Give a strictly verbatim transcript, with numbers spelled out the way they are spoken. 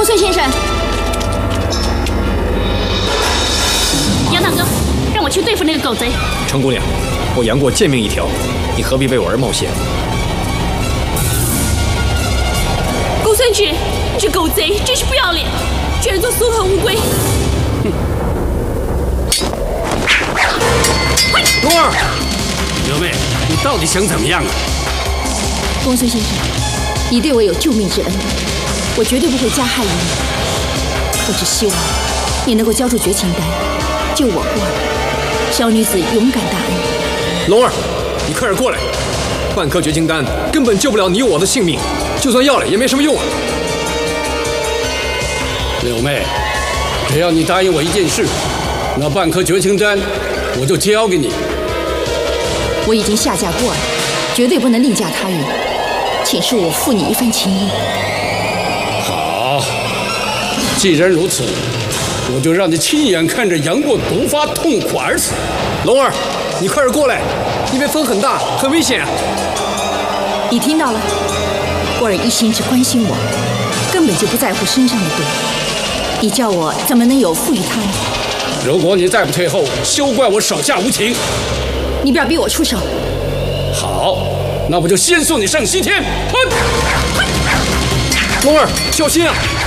孙先生，杨大哥，让我去对付那个狗贼。 程姑娘，我杨过贱命一条，你何必为我而冒险？ 公孙止，你这狗贼真是不要脸，居然做松河乌龟！ 哼！龙儿， 刘妹，你到底想怎么样啊？ 公孙先生，你对我有救命之恩，我绝对不会加害于你。我只希望你能够交出绝情丹，救我过儿。小女子勇敢大恩。 龙儿，你快点过来！半颗绝情丹根本救不了你我的性命，就算要了也没什么用啊！ 柳妹，只要你答应我一件事，那半颗绝情丹我就交给你。 我已经下嫁过儿，绝对不能另嫁他人，请恕我负你一番情谊。 好，既然如此，我就让你亲眼看着杨过毒发痛苦而死。 龙儿，你快点过来，那边风很大，很危险啊！ 你听到了？过儿一心只关心我，根本就不在乎身上的毒。你叫我怎么能有负于他呢？ 如果你再不退后，休怪我手下无情。 你不要逼我出手。 好，那我就先送你上西天。 龙儿，小心啊！